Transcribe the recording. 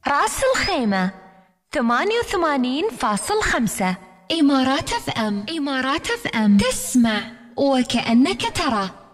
راس الخيمة 88.5. إمارات اف ام. إمارات اف ام، تسمع وكأنك ترى.